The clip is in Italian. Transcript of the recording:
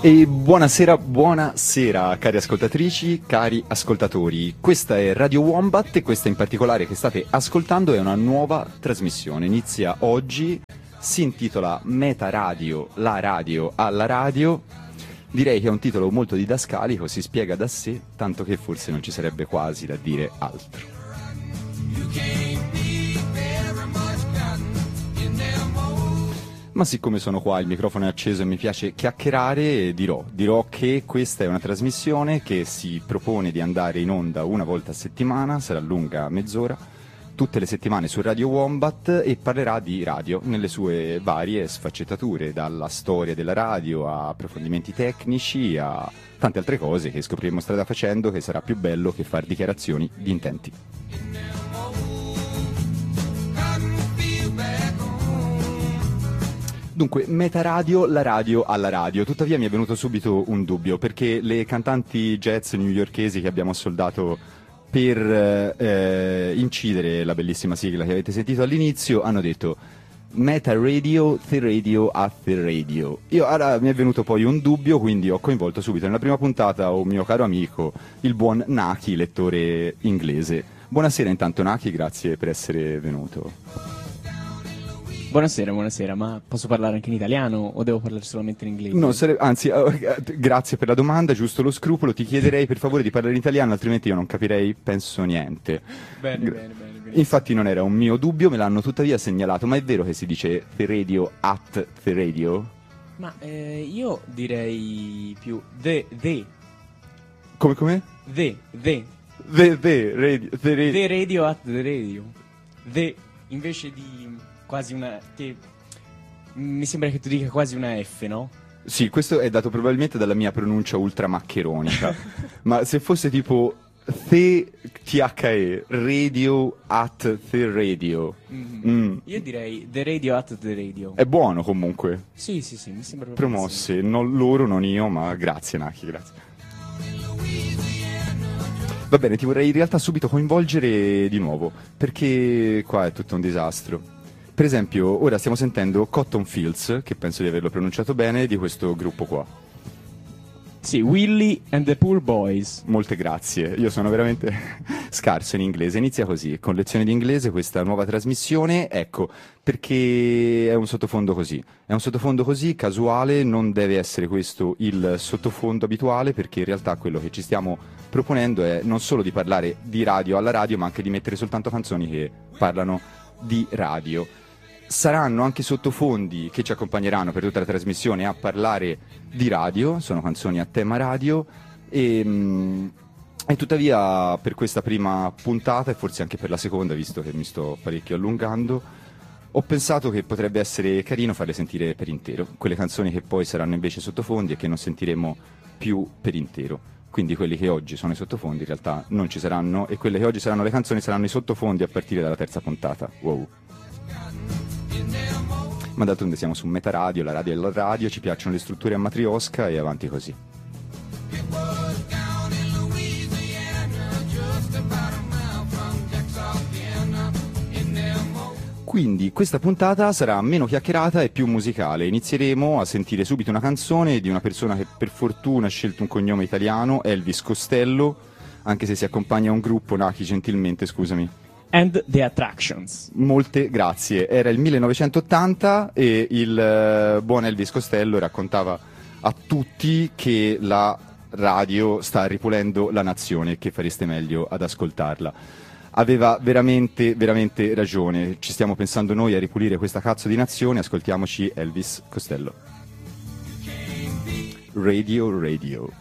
E buonasera cari ascoltatrici, cari ascoltatori. Questa è Radio Wombat e questa in particolare che state ascoltando è una nuova trasmissione. Inizia oggi, si intitola Meta Radio, la radio alla radio. Direi che è un titolo molto didascalico, si spiega da sé, tanto che forse non ci sarebbe quasi da dire altro. Ma siccome sono qua, il microfono è acceso e mi piace chiacchierare, dirò che questa è una trasmissione che si propone di andare in onda una volta a settimana, sarà lunga mezz'ora, tutte le settimane su Radio Wombat e parlerà di radio nelle sue varie sfaccettature, dalla storia della radio a approfondimenti tecnici a tante altre cose che scopriremo strada facendo, che sarà più bello che fare dichiarazioni di intenti. Dunque, Meta Radio, la radio alla radio. Tuttavia mi è venuto subito un dubbio, perché le cantanti jazz newyorkesi che abbiamo soldato per incidere la bellissima sigla che avete sentito all'inizio hanno detto Meta Radio, the radio at the radio. Ora mi è venuto poi un dubbio, quindi ho coinvolto subito nella prima puntata un mio caro amico, il buon Naki, lettore inglese. Buonasera intanto Naki, grazie per essere venuto. Buonasera, ma posso parlare anche in italiano o devo parlare solamente in inglese? No, anzi, grazie per la domanda, giusto lo scrupolo, ti chiederei per favore di parlare in italiano, altrimenti io non capirei, penso, niente. Bene. Infatti non era un mio dubbio, me l'hanno tuttavia segnalato, ma è vero che si dice the radio at the radio? Ma io direi più the. Come? The Radio. The radio at the radio. The, invece di quasi una... che mi sembra che tu dica quasi una F, no? Sì, questo è dato probabilmente dalla mia pronuncia ultramaccheronica. Ma se fosse tipo the radio at the radio. Io direi the radio at the radio. È buono comunque. Sì, mi sembra proprio Promosse, non loro, non io, ma grazie Naki, grazie. Va bene, ti vorrei in realtà subito coinvolgere di nuovo, perché qua è tutto un disastro. Per esempio, ora stiamo sentendo Cotton Fields, che penso di averlo pronunciato bene, di questo gruppo qua. Sì, Willie and the Poor Boys. Molte grazie, io sono veramente scarso in inglese. Inizia così, con lezioni di inglese, questa nuova trasmissione, ecco, perché è un sottofondo così. È un sottofondo così, casuale, non deve essere questo il sottofondo abituale, perché in realtà quello che ci stiamo proponendo è non solo di parlare di radio alla radio, ma anche di mettere soltanto canzoni che parlano di radio. Saranno anche sottofondi che ci accompagneranno per tutta la trasmissione a parlare di radio, sono canzoni a tema radio e tuttavia per questa prima puntata e forse anche per la seconda, visto che mi sto parecchio allungando, ho pensato che potrebbe essere carino farle sentire per intero, quelle canzoni che poi saranno invece sottofondi e che non sentiremo più per intero. Quindi quelli che oggi sono i sottofondi in realtà non ci saranno e quelle che oggi saranno le canzoni saranno i sottofondi a partire dalla terza puntata. Wow. Ma d'altronde siamo su Meta Radio, la radio è la radio, ci piacciono le strutture a matriosca e avanti così. Quindi questa puntata sarà meno chiacchierata e più musicale. Inizieremo a sentire subito una canzone di una persona che per fortuna ha scelto un cognome italiano, Elvis Costello, anche se si accompagna a un gruppo, Naki, gentilmente, scusami. And the Attractions. Molte grazie. Era il 1980 e il buon Elvis Costello raccontava a tutti che la radio sta ripulendo la nazione e che fareste meglio ad ascoltarla. Aveva veramente ragione. Ci stiamo pensando noi a ripulire questa cazzo di nazione. Ascoltiamoci Elvis Costello. Radio.